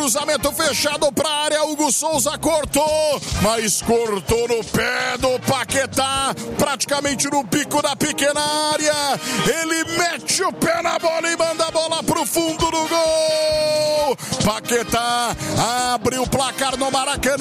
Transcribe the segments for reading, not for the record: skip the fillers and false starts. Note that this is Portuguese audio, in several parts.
cruzamento fechado pra área, Hugo Souza cortou, mas cortou no pé do Paquetá, praticamente no pico da pequena área. Ele mete o pé na bola e manda a bola pro fundo do gol. Paquetá abre o placar no Maracanã.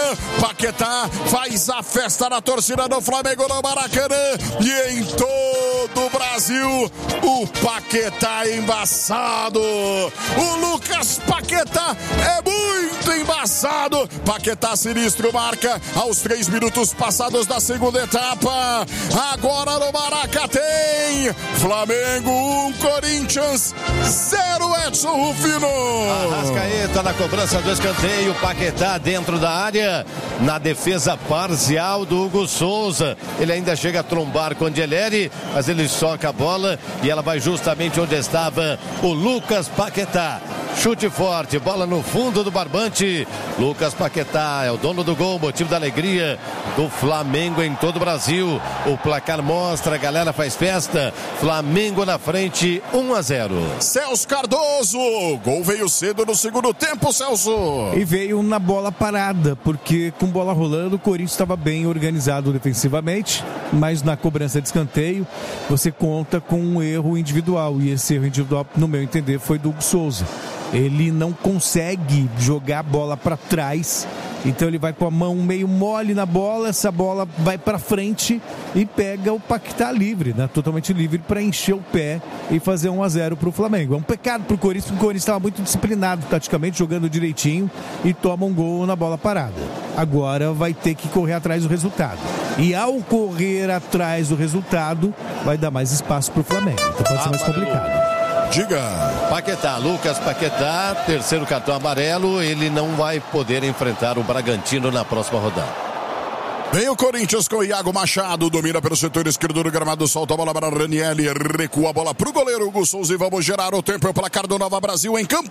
Paquetá faz a festa na torcida do Flamengo no Maracanã e em todo o Brasil. O Paquetá é embaçado. O Lucas Paquetá é muito embaçado. Paquetá sinistro marca aos 3 minutos passados da segunda etapa. Agora no Maraca tem Flamengo 1, Corinthians 0, Edson Rufino. Arrascaeta na cobrança do escanteio, Paquetá dentro da área, na defesa parcial do Hugo Souza. Ele ainda chega a trombar com o Angeleri, mas ele soca a bola e ela vai justamente onde estava o Lucas Paquetá. Chute forte, bola no fundo do barbante. Lucas Paquetá é o dono do gol, motivo da alegria do Flamengo em todo o Brasil. O placar mostra, a galera faz festa. Flamengo na frente, 1-0. Celso Cardoso, gol veio cedo no segundo tempo, Celso. E veio na bola parada, porque com bola rolando o Corinthians estava bem organizado defensivamente, mas na cobrança de escanteio você conta com um erro individual, e esse erro individual, no meu entender, foi do Hugo Souza. Ele não consegue jogar a bola para trás, então ele vai com a mão meio mole na bola, essa bola vai para frente e pega o Paquetá livre, né? Totalmente livre para encher o pé e fazer 1-0 para o Flamengo. É um pecado para o Corinthians, porque o Corinthians estava muito disciplinado taticamente, jogando direitinho e toma um gol na bola parada. Agora vai ter que correr atrás do resultado. E ao correr atrás do resultado, vai dar mais espaço para o Flamengo. Então pode ser mais complicado. Diga. Paquetá, Lucas Paquetá, terceiro cartão amarelo, ele não vai poder enfrentar o Bragantino na próxima rodada. Vem o Corinthians com o Iago Machado, domina pelo setor esquerdo do gramado, solta a bola para Ranieri, recua a bola pro goleiro Hugo Souza e vamos gerar o tempo, é o placar do Nova Brasil em campo.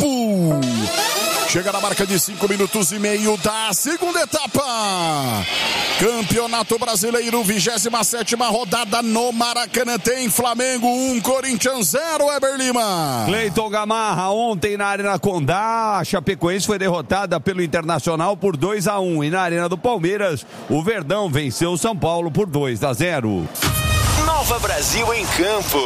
Chega na marca de 5 minutos e meio da segunda etapa. Campeonato Brasileiro, 27ª rodada no Maracanã, tem Flamengo 1, Corinthians 0, Eber Lima. Cleiton Gamarra, ontem na Arena Condá, a Chapecoense foi derrotada pelo Internacional por 2-1 e na Arena do Palmeiras, o Verdão venceu o São Paulo por 2-0. Nova Brasil em campo.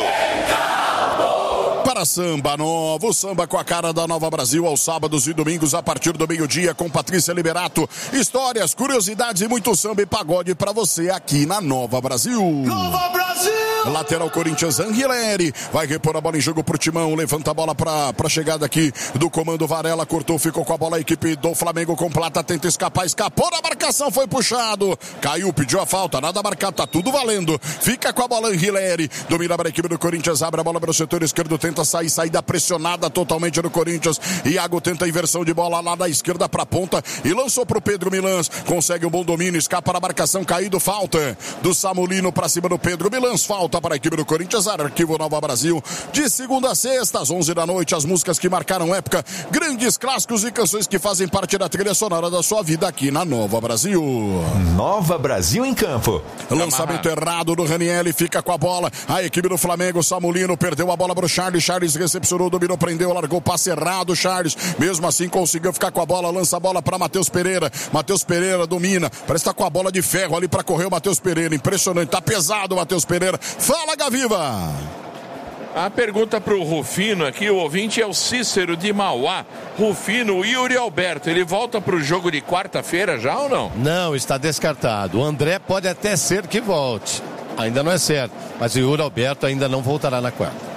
Para Samba Novo, samba com a cara da Nova Brasil aos sábados e domingos a partir do meio-dia com Patrícia Liberato. Histórias, curiosidades e muito samba e pagode para você aqui na Nova Brasil. Nova Brasil! Lateral Corinthians, Anguilleri vai repor a bola em jogo pro Timão, levanta a bola pra chegada aqui do comando Varela, cortou, ficou com a bola a equipe do Flamengo com Plata, tenta escapar, escapou da marcação, foi puxado, caiu, pediu a falta, nada marcado, tá tudo valendo, fica com a bola Anguilleri, domina para a equipe do Corinthians, abre a bola para o setor esquerdo, tenta sair, saída pressionada totalmente no Corinthians, Iago tenta a inversão de bola lá da esquerda pra ponta e lançou pro Pedro Milans, consegue um bom domínio, escapa da marcação, caído, falta do Samulino pra cima do Pedro Milans, falta para a equipe do Corinthians, Arquivo Nova Brasil, de segunda a sexta, às 11 da noite, as músicas que marcaram época, grandes clássicos e canções que fazem parte da trilha sonora da sua vida aqui na Nova Brasil. Nova Brasil em campo. Lançamento errado do Ranieri, fica com a bola, a equipe do Flamengo, Samulino perdeu a bola pro Charles recepcionou, dominou, prendeu, largou o passe errado, Charles, mesmo assim conseguiu ficar com a bola, lança a bola para Matheus Pereira domina, parece que tá com a bola de ferro ali para correr o Matheus Pereira, impressionante, tá pesado o Matheus Pereira. Fala, Gaviva! A pergunta para o Rufino aqui, o ouvinte é o Cícero de Mauá. Rufino, Yuri Alberto, ele volta para o jogo de quarta-feira já ou não? Não, está descartado. O André pode até ser que volte. Ainda não é certo, mas o Yuri Alberto ainda não voltará na quarta.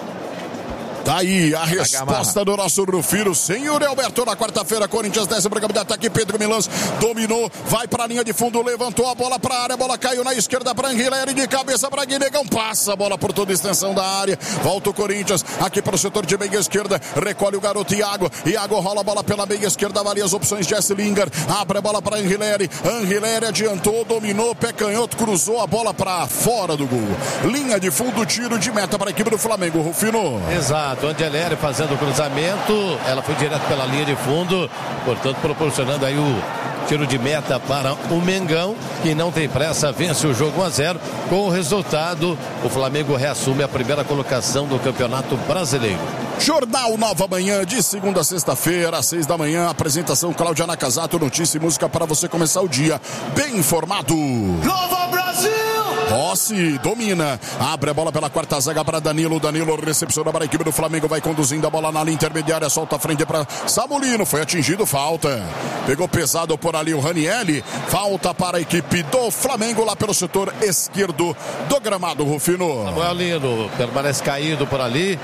Tá aí a resposta do nosso Rufino. Sem Yuri Alberto na quarta-feira, Corinthians desce para o campo de ataque, Pedro Milans dominou, vai para a linha de fundo, levantou a bola para a área, a bola caiu na esquerda para Anguilleri, de cabeça para Guinegão, passa a bola por toda a extensão da área, volta o Corinthians aqui para o setor de meia esquerda, recolhe o garoto Iago rola a bola pela meia esquerda, avalia as opções, Jesse Lingard, abre a bola para Anguilleri adiantou, dominou, pé canhoto, cruzou a bola para fora do gol, linha de fundo, tiro de meta para a equipe do Flamengo, Rufino. Exato. Angeleri fazendo o cruzamento, ela foi direto pela linha de fundo, portanto proporcionando aí o tiro de meta para o Mengão, que não tem pressa, vence o jogo 1-0. Com o resultado, o Flamengo reassume a primeira colocação do Campeonato Brasileiro. Jornal Nova Manhã, de segunda a sexta-feira, às 6 da manhã. Apresentação Cláudia Nakazato, notícia e música para você começar o dia bem informado. Nova Brasil! Rossi domina, abre a bola pela quarta zaga para Danilo recepciona para a equipe do Flamengo, vai conduzindo a bola na linha intermediária, solta a frente para Samulino, foi atingido, falta, pegou pesado por ali o Ranieri, falta para a equipe do Flamengo lá pelo setor esquerdo do gramado, Rufino. Samuelino permanece caído por ali,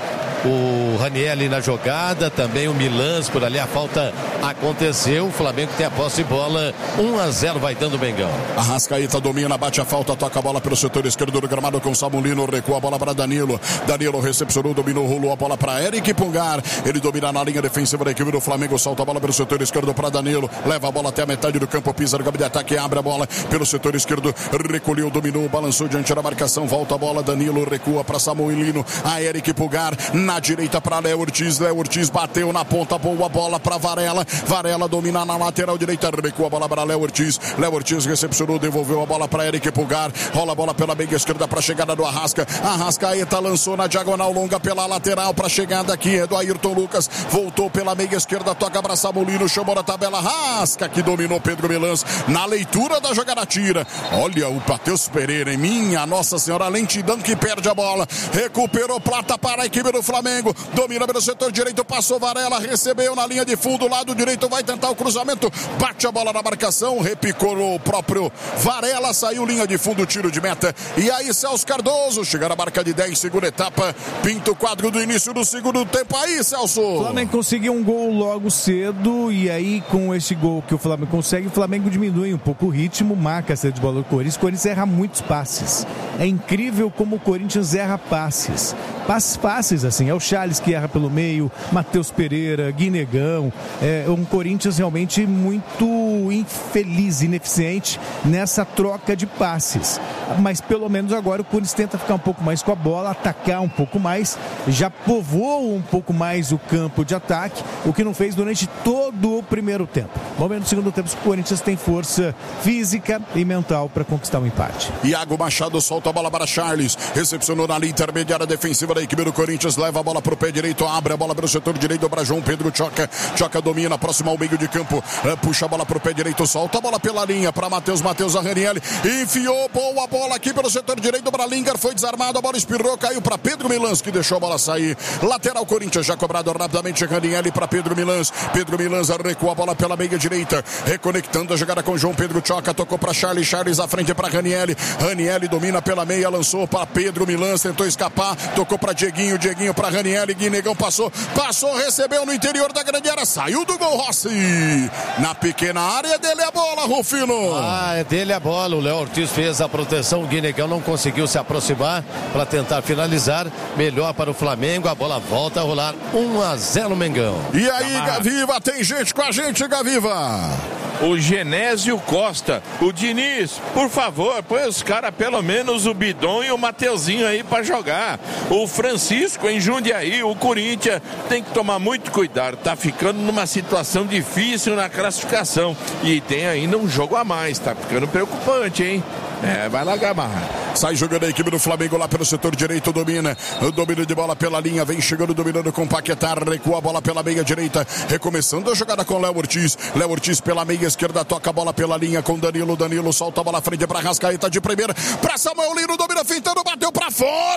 o Ranieri na jogada, também o Milans por ali, a falta aconteceu, o Flamengo tem a posse de bola, 1-0 vai dando o Mengão. Arrascaeta domina, bate a falta, toca a bola pelo setor esquerdo do gramado com Samulino, recua a bola para Danilo recepcionou, dominou, rolou a bola para Eric Pulgar, ele domina na linha defensiva da equipe do Flamengo, solta a bola pelo setor esquerdo para Danilo, leva a bola até a metade do campo, pisa no campo de ataque, abre a bola pelo setor esquerdo, recolheu, dominou, balançou diante da marcação, volta a bola, Danilo recua para Samulino, a Eric Pulgar, na direita para Léo Ortiz bateu na ponta, boa bola para Varela domina na lateral direita, recua a bola para Léo Ortiz recepcionou, devolveu a bola para Eric Pulgar, rola a bola pela meia esquerda para a chegada do Arrascaeta lançou na diagonal longa pela lateral para a chegada aqui do Ayrton Lucas, voltou pela meia esquerda, toca para Samulino, chamou na tabela, Arrasca que dominou Pedro Milans na leitura da jogada, tira, olha o Matheus Pereira, minha Nossa Senhora, lentidão que perde a bola, recuperou Plata para a equipe do Flamengo, domina pelo setor direito, passou Varela, recebeu na linha de fundo, lado direito, vai tentar o cruzamento, bate a bola na marcação, repicou o próprio Varela, saiu linha de fundo, tiro de meta, e aí Celso Cardoso, chega na marca de 10, segunda etapa, pinta o quadro do início do segundo tempo, aí Celso. O Flamengo conseguiu um gol logo cedo, e aí com esse gol que o Flamengo consegue, o Flamengo diminui um pouco o ritmo, marca a saída de bola do Corinthians, o Corinthians erra muitos passes, é incrível como o Corinthians erra passes fáceis assim, é o Charles que erra pelo meio, Matheus Pereira, Guinegão, é um Corinthians realmente muito infeliz, ineficiente nessa troca de passes, mas pelo menos agora o Corinthians tenta ficar um pouco mais com a bola, atacar um pouco mais, já povoou um pouco mais o campo de ataque, o que não fez durante todo o primeiro tempo. Momento do segundo tempo, o Corinthians tem força física e mental para conquistar o empate. Iago Machado solta a bola para Charles, recepcionou na linha intermediária defensiva da equipe do Corinthians, leva a bola para o pé direito, abre a bola pelo setor direito para João Pedro Choca domina, próximo ao meio de campo, puxa a bola para o pé direito, solta a bola pela linha para Matheus Arranielli, enfiou, boa bola aqui pelo setor direito para Lingard, foi desarmado, a bola espirrou, caiu para Pedro Milans, que deixou a bola sair, lateral Corinthians, já cobrado rapidamente, Ranielli para Pedro Milans recua a bola pela meia direita, reconectando a jogada com João Pedro Choca, tocou para Charles à frente para Ranielli domina pela meia, lançou para Pedro Milans, tentou escapar, tocou para Dieguinho para Ranielli, Guinegão passou, recebeu no interior da grande área, saiu do gol Rossi, na pequena área, dele a bola, Rufino. É dele a bola, o Léo Ortiz fez a proteção, o Guinegão não conseguiu se aproximar para tentar finalizar, melhor para o Flamengo, a bola volta a rolar, 1-0 Mengão. E aí, Gaviva, tem gente com a gente, Gaviva. O Genésio Costa, o Diniz, por favor, põe os caras, pelo menos o Bidon e o Mateuzinho aí pra jogar. O Francisco em Jundiaí, o Corinthians tem que tomar muito cuidado, tá ficando numa situação difícil na classificação e tem ainda um jogo a mais, tá ficando preocupante, hein? Vai lá, Gamarra. Sai jogando a equipe do Flamengo lá pelo setor direito, domina de bola pela linha, vem chegando, dominando com Paquetá, recua a bola pela meia direita, recomeçando a jogada com Léo Ortiz pela meia esquerda, toca a bola pela linha com Danilo solta a bola à frente para Arrascaeta de primeira, para Samuel Lino, domina fintando, bateu para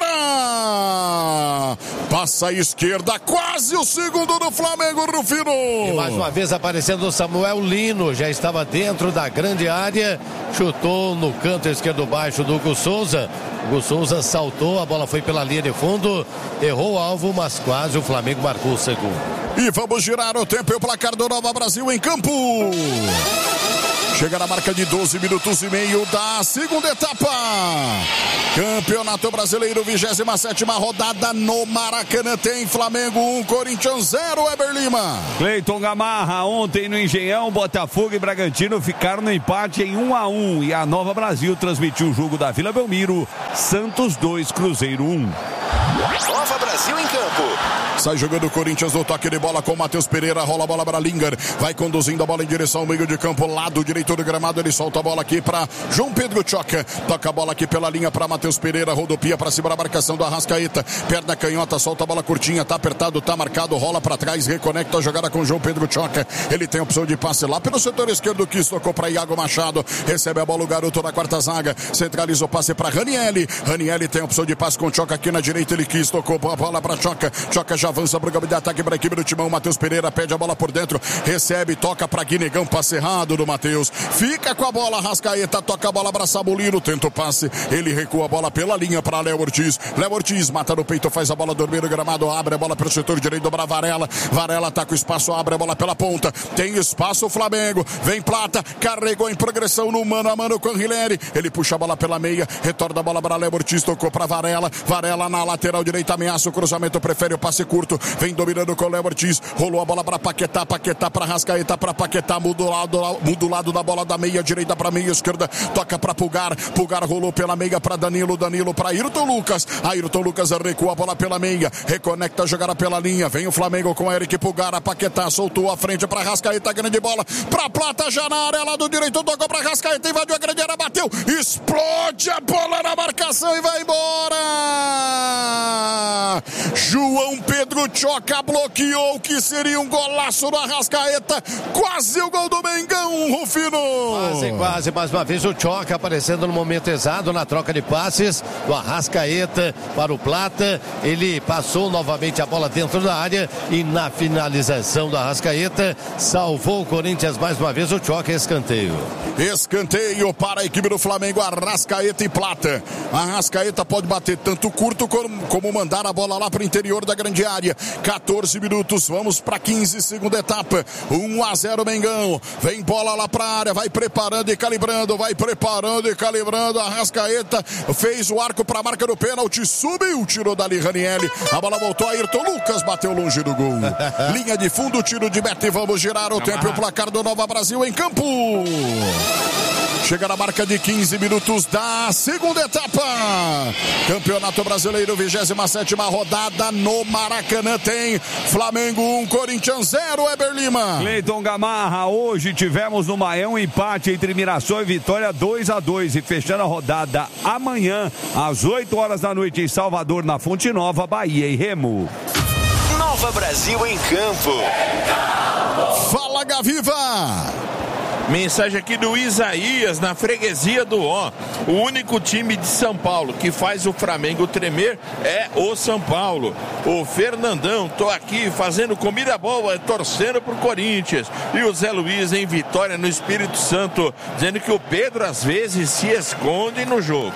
fora, passa a esquerda, quase o segundo do Flamengo, Rufino. E mais uma vez aparecendo o Samuel Lino, já estava dentro da grande área, chutou no canto esquerdo baixo do Hugo Souza, saltou, a bola foi pela linha de fundo, errou o alvo, mas quase o Flamengo marcou o segundo. E vamos girar o tempo e o placar do Nova Brasil em campo. Chega na marca de 12 minutos e meio da segunda etapa. Campeonato Brasileiro, 27ª rodada no Maracanã. Tem Flamengo 1, Corinthians 0, Eber Lima. Cleiton Gamarra, ontem no Engenhão, Botafogo e Bragantino ficaram no empate em 1-1. E a Nova Brasil transmitiu o jogo da Vila Belmiro, Santos 2, Cruzeiro 1. Nova Brasil em campo. Sai jogando o Corinthians no toque de bola com o Matheus Pereira. Rola a bola para Linger. Vai conduzindo a bola em direção ao meio de campo, lado direito do gramado. Ele solta a bola aqui para João Pedro Choca. Toca a bola aqui pela linha para Matheus Pereira. Rodopia para cima da marcação do Arrascaeta. Perna canhota, solta a bola curtinha. Tá apertado, tá marcado. Rola para trás, reconecta a jogada com João Pedro Choca. Ele tem opção de passe lá pelo setor esquerdo. Que tocou para Iago Machado. Recebe a bola o garoto da quarta zaga. Centraliza o passe para Ranieri. Ranieri tem opção de passe com Choca aqui na direita. Ele quis, tocou a bola para Choca. Choca já avança para o campo de ataque para a equipe do Timão. Matheus Pereira pede a bola por dentro. Recebe, toca para Guinegão. Passe errado do Matheus. Fica com a bola. Arrascaeta toca a bola para Sabulino. Tenta o passe. Ele recua a bola pela linha para Léo Ortiz. Léo Ortiz mata no peito, faz a bola dormir no gramado. Abre a bola pelo setor direito para Varela. Varela tá com espaço, abre a bola pela ponta. Tem espaço o Flamengo. Vem Plata. Carregou em progressão no mano a mano com o Hilary. Ele puxa a bola pela meia. Retorna a bola para Léo Ortiz. Tocou para Varela. Varela na lateral direita. Ameaça o cruzamento. Prefere o passe curto. Vem dominando com o Léo Ortiz. Rolou a bola para Paquetá. Paquetá para Arrascaeta. Para Paquetá. Muda o lado da bola da meia direita para meia esquerda. Toca para Pulgar. Pulgar rolou pela meia para Danilo. Danilo para Ayrton Lucas. Ayrton Lucas recua a bola pela meia. Reconecta a jogada pela linha. Vem o Flamengo com Eric Pulgar. A Paquetá soltou a frente para Arrascaeta. Grande bola para Plata já na área. Lado direito. Tocou para Arrascaeta. Invadiu a grande área. Bateu. Explode a bola na marcação e vai embora. João Pedro Choca bloqueou o que seria um golaço do Arrascaeta. Quase o gol do Mengão, Rufino. Quase. Mais uma vez o Choca aparecendo no momento exato na troca de passes do Arrascaeta para o Plata. Ele passou novamente a bola dentro da área e na finalização do Arrascaeta salvou o Corinthians mais uma vez. O Choca, escanteio. Escanteio para a equipe do Flamengo. Arrascaeta e Plata. Arrascaeta pode bater tanto curto como mandar a bola lá para o interior da grande área. 14 minutos, vamos para 15, segunda etapa. 1-0 Mengão. Vem bola lá para a área, vai preparando e calibrando. Arrascaeta fez o arco para a marca do pênalti, subiu, tirou dali Ranieri. A bola voltou a Ayrton Lucas, bateu longe do gol. Linha de fundo, tiro de meta e vamos girar o tempo e o placar do Nova Brasil em campo. Chega na marca de 15 minutos da segunda etapa. Campeonato Brasileiro, 27ª rodada no Maracanã. Tem Flamengo 1, Corinthians 0, Eber Lima. Cleiton Gamarra, hoje tivemos no Maé um empate entre Mirassol e Vitória 2-2. E fechando a rodada amanhã, às 8 horas da noite em Salvador, na Fonte Nova, Bahia e Remo. Nova Brasil em campo. Fala, Gaviva. Mensagem aqui do Isaías, na freguesia do Ó. O único time de São Paulo que faz o Flamengo tremer é o São Paulo. O Fernandão, tô aqui fazendo comida boa, torcendo pro Corinthians. E o Zé Luiz em Vitória, no Espírito Santo, dizendo que o Pedro às vezes se esconde no jogo.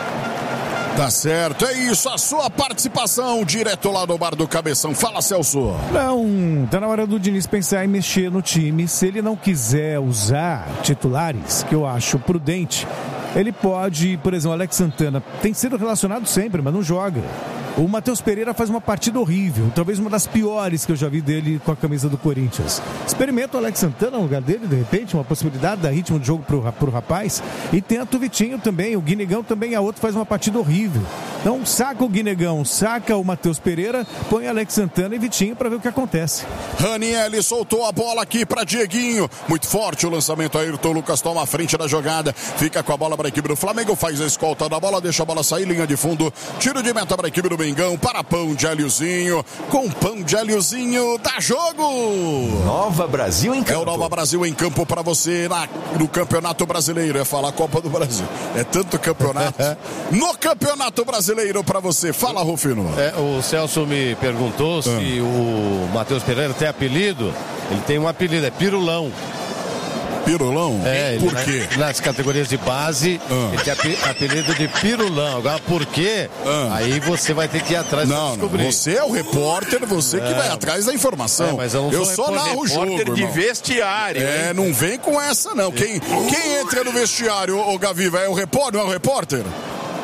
Tá certo, é isso, a sua participação direto lá no Bar do Cabeção. Fala, Celso. Não, tá na hora do Diniz pensar em mexer no time. Se ele não quiser usar titulares, que eu acho prudente, ele pode, por exemplo, Alex Santana tem sido relacionado sempre, mas não joga. O Matheus Pereira faz uma partida horrível, talvez uma das piores que eu já vi dele com a camisa do Corinthians. Experimenta o Alex Santana no lugar dele, de repente, uma possibilidade, dar ritmo de jogo pro rapaz. E tenta o Vitinho também, o Guinegão também, a outro faz uma partida horrível. Então saca o Guinegão, saca o Matheus Pereira, põe Alex Santana e Vitinho para ver o que acontece. Ranieri soltou a bola aqui para Dieguinho, muito forte o lançamento. Ayrton Lucas toma a frente da jogada, fica com a bola para a equipe do Flamengo, faz a escolta da bola, deixa a bola sair, linha de fundo, tiro de meta para a equipe do Mengão, para pão de alhozinho, com pão de alhozinho, dá jogo! Nova Brasil em campo. É o Nova Brasil em campo para você no Campeonato Brasileiro, é falar Copa do Brasil, é tanto campeonato. No Campeonato Brasileiro para você, fala, Rufino. O Celso me perguntou se o Matheus Pereira tem apelido. Ele tem um apelido, é Pirulão. Pirulão? Por quê? Nas categorias de base, ele tem apelido de Pirulão. Agora, por quê? Aí você vai ter que ir atrás para descobrir. Não, você é o repórter, você que vai atrás da informação. Mas eu só narro o jogo, repórter de vestiário. Não vem com essa, não. Quem entra no vestiário, o Gaviva, é o repórter, não é o repórter?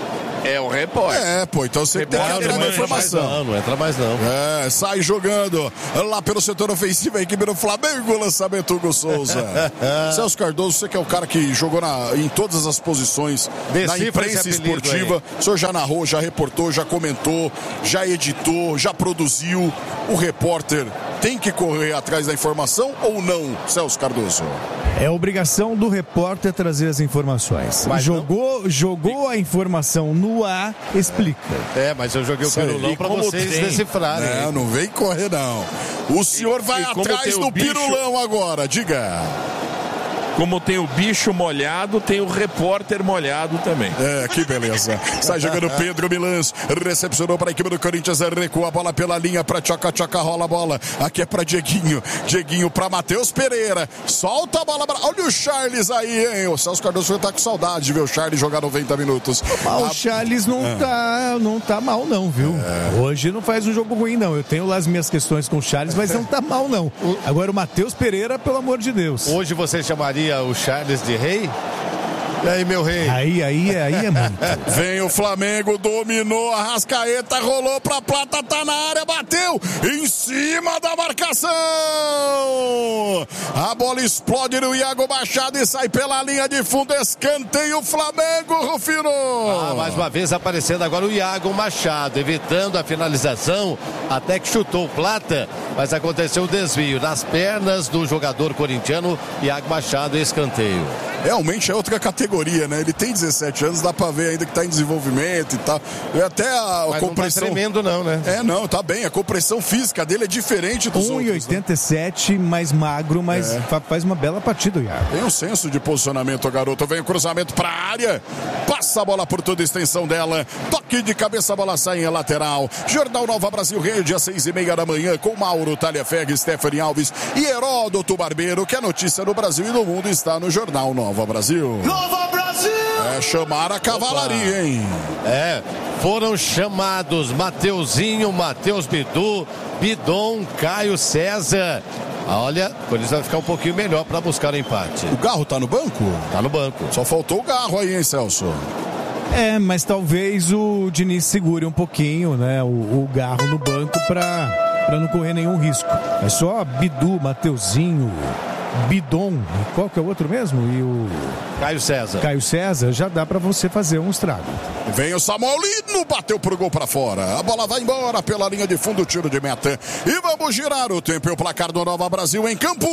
É o repórter. Então você tem que entrar na informação. Não entra mais não. Sai jogando lá pelo setor ofensivo, a equipe do Flamengo, lançamento Hugo Souza. Celso Cardoso, você que é o cara que jogou em todas as posições na imprensa esportiva. O senhor já narrou, já reportou, já comentou, já editou, já produziu. O repórter tem que correr atrás da informação ou não, Celso Cardoso? É obrigação do repórter trazer as informações. Mas jogou a informação no ar, explica. Mas eu joguei o pirulão pra vocês decifrarem. Não vem correr, não. O senhor vai atrás do pirulão agora, diga. Como tem o bicho molhado, tem o repórter molhado também. Que beleza. Sai jogando Pedro Milans. Recepcionou para a equipe do Corinthians. Recua a bola pela linha para Tchaca, rola a bola. Aqui é para Dieguinho. Dieguinho para Matheus Pereira. Solta a bola. Olha o Charles aí, hein? O Celso Cardoso tá com saudade de ver o Charles jogar 90 minutos. O Charles não tá mal, não, viu? Hoje não faz um jogo ruim, não. Eu tenho lá as minhas questões com o Charles, mas não tá mal, não. Agora o Matheus Pereira, pelo amor de Deus. Hoje você chamaria o Charles de rei? E aí, meu rei? Aí é muito. Vem o Flamengo, dominou, a Arrascaeta rolou pra Plata, tá na área, bateu em cima da marcação. A bola explode no Iago Machado e sai pela linha de fundo, escanteio Flamengo, Rufino. Mais uma vez aparecendo agora o Iago Machado, evitando a finalização, até que chutou o Plata, mas aconteceu o desvio nas pernas do jogador corintiano, Iago Machado, escanteio. Realmente é outra categoria, né? Ele tem 17 anos, dá pra ver ainda que tá em desenvolvimento e tal. Até a mas compressão... não tá tremendo não, né? Não, tá bem. A compressão física dele é diferente dos outros. 1,87, né? Mais magro, mas faz uma bela partida, Iago. Tem um senso de posicionamento, garoto. Vem o cruzamento pra área. Passa a bola por toda a extensão dela. Toque de cabeça, a bola sai em lateral. Jornal Nova Brasil Rede, às 6:30 da manhã, com Mauro Talhaferri, Stephanie Alves e Heródoto Barbeiro, que a notícia no Brasil e no mundo está no Jornal Nova Brasil. Nova Brasil! Chamar a cavalaria, hein? Foram chamados Mateuzinho, Matheus Bidu, Bidon, Caio César. Olha, o Corinthians vai ficar um pouquinho melhor para buscar o empate. O Garro tá no banco? Tá no banco. Só faltou o Garro aí, hein, Celso? Mas talvez o Diniz segure um pouquinho, né? O Garro no banco para não correr nenhum risco. É só Bidu, Mateuzinho, Bidon, qual que é o outro mesmo? E o Caio César, já dá pra você fazer um estrago. Vem o Samuelino, bateu pro gol pra fora. A bola vai embora pela linha de fundo, tiro de meta. E vamos girar o tempo e o placar do Nova Brasil em campo.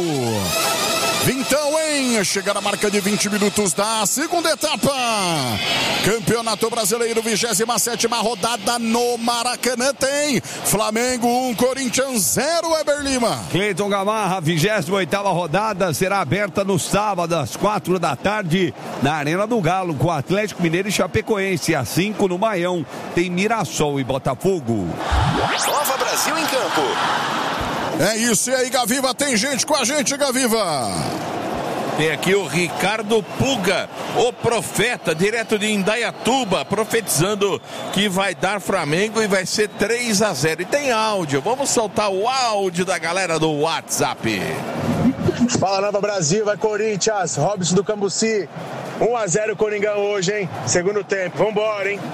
Então, hein? Chega na marca de 20 minutos da segunda etapa. Campeonato Brasileiro, 27ª rodada no Maracanã. Tem Flamengo 1, Corinthians 0, Eber Lima. Cleiton Gamarra, 28ª rodada será aberta no sábado às 4 da tarde na Arena do Galo com Atlético Mineiro e Chapecoense. Às 5 no Maião tem Mirassol e Botafogo. Nova Brasil em campo. É isso, e aí, Gaviva, tem gente com a gente, Gaviva. Tem aqui o Ricardo Puga, o profeta, direto de Indaiatuba, profetizando que vai dar Flamengo e vai ser 3-0. E tem áudio, vamos soltar o áudio da galera do WhatsApp. Fala, Nova Brasil, vai Corinthians, Robson do Cambuci, 1-0 Coringão hoje, hein? Segundo tempo, vambora, hein?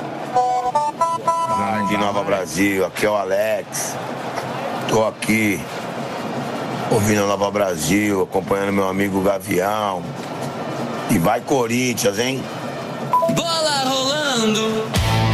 De Nova Brasil, aqui é o Alex. Tô aqui ouvindo a Nova Brasil, acompanhando meu amigo Gavião. E vai Corinthians, hein? Bola rolando.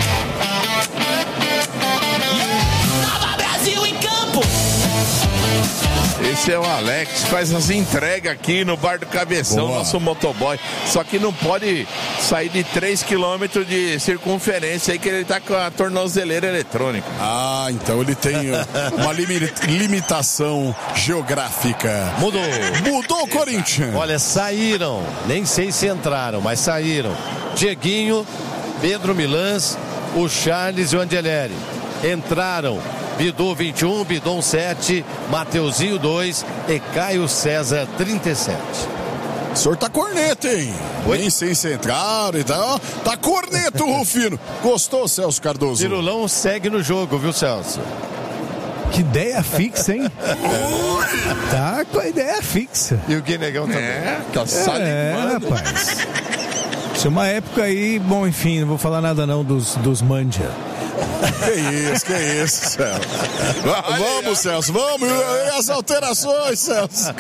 Nova Brasil em campo. Esse é o Alex, faz as entregas aqui no Bar do Cabeção, nosso motoboy. Só que não pode sair de 3 km de circunferência aí, que ele tá com a tornozeleira eletrônica. Então ele tem uma limitação geográfica. Mudou o Corinthians. Olha, saíram, nem sei se entraram, mas saíram. Dieguinho, Pedro Milans, o Charles e o Angeleri. Entraram Bidu 21, Bidon 7, Mateuzinho 2 e Caio César 37. O senhor tá corneto, hein? Nem sem centrar e tal. Tá corneto, Rufino. Gostou, Celso Cardoso? Cirulão segue no jogo, viu, Celso? Que ideia fixa, hein? Tá com a ideia fixa. E o Guinegão também. Tá salivando. Rapaz. Tinha uma época aí, bom, enfim, não vou falar nada não dos Mandia. Que isso, Celso. Vamos, Celso, vamos. E as alterações, Celso.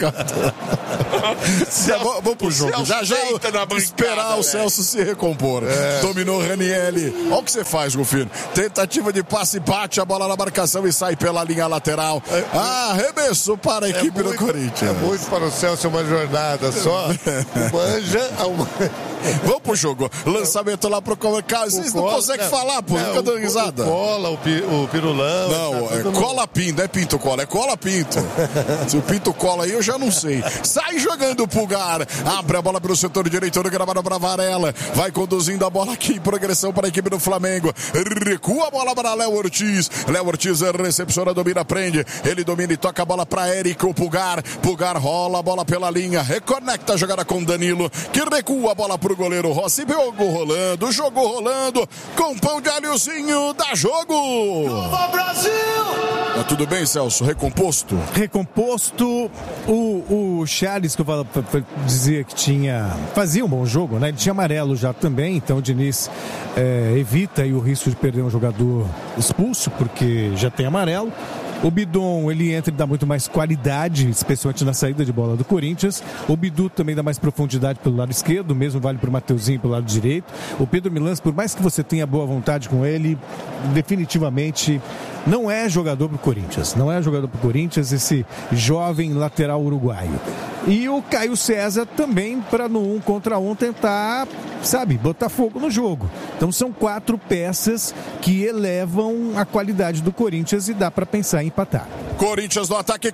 Vamos pro jogo. Já esperar o Celso se recompor. Dominou Ranieri. Olha o que você faz, Rufino. Tentativa de passe, bate a bola na marcação e sai pela linha lateral. Arremessou para a equipe do Corinthians. É muito para o Celso uma jornada só. Manja. Vamos pro jogo. Lançamento lá pro Carlos. Vocês não conseguem falar, pô. Fica dando risada. Cola, o Pirulão. Não, é cola pinto, não é pinto cola, é cola pinto. Se o pinto cola aí, eu já não sei. Sai jogando o Pulgar. Abre a bola pelo setor direito do gramado para Varela. Vai conduzindo a bola aqui em progressão para a equipe do Flamengo. Recua a bola para Léo Ortiz. Léo Ortiz recepciona, domina, prende. Ele domina e toca a bola para Érico Pulgar. Pulgar rola a bola pela linha. Reconecta a jogada com Danilo, que recua a bola pro goleiro Rossi. Jogo rolando. Com pão de alhozinho. Dá jogo! Nova Brasil! Tá tudo bem, Celso? Recomposto? Recomposto. O Charles, que eu dizia que fazia um bom jogo, né? Ele tinha amarelo já também, então o Diniz evita aí o risco de perder um jogador expulso, porque já tem amarelo. O Bidon, ele entra e dá muito mais qualidade, especialmente na saída de bola do Corinthians. O Bidu também dá mais profundidade pelo lado esquerdo, o mesmo vale para o Mateuzinho pelo lado direito. O Pedro Milans, por mais que você tenha boa vontade com ele, definitivamente não é jogador para o Corinthians. Não é jogador para o Corinthians, esse jovem lateral uruguaio. E o Caio César também, para no 1 contra 1 tentar, botar fogo no jogo. Então são 4 peças que elevam a qualidade do Corinthians e dá para pensar em empatar. Corinthians no ataque